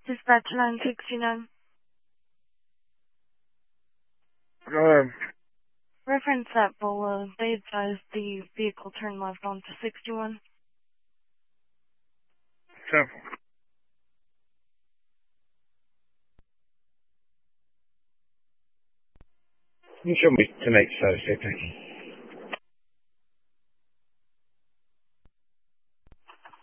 Dispatch 969. Go ahead. Reference at below. They advised the vehicle turned left onto 61. Simple. You show me tonight, so thank you.